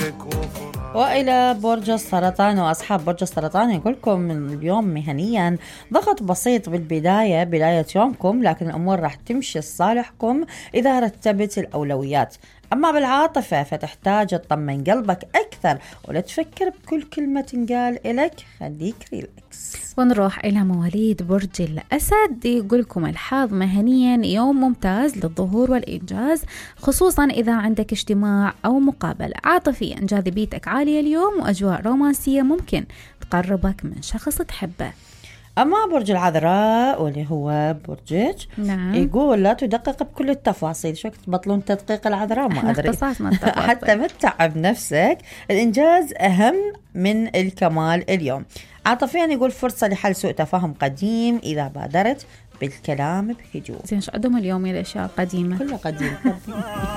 حبك وفراق. وإلى برج السرطان وأصحاب برج السرطان، يقول لكم اليوم مهنيا ضغط بسيط بالبداية، بداية يومكم، لكن الأمور راح تمشي لصالحكم إذا رتبت الأولويات. أما بالعاطفة فتحتاج تطمن قلبك أكثر ولا تفكر بكل كلمة تنقال إلك، خليك ريلاكس. ونروح إلى مواليد برج الأسد، يقولكم الحظ مهنيا يوم ممتاز للظهور والإنجاز، خصوصا إذا عندك اجتماع أو مقابلة. عاطفيا جاذبيتك عالية اليوم، وأجواء رومانسية ممكن تقربك من شخص تحبه. أما برج العذراء واللي هو برجك، نعم. يقول لا تدقق بكل التفاصيل. شو تبطلون تدقيق العذراء؟ ما أدري حتى متعب نفسك. الإنجاز أهم من الكمال اليوم. عاطفيا يقول فرصة لحل سوء تفاهم قديم إذا بادرت بالكلام بهدوء. زين، شو عندهم اليوم الأشياء القديمة؟ كله قديم.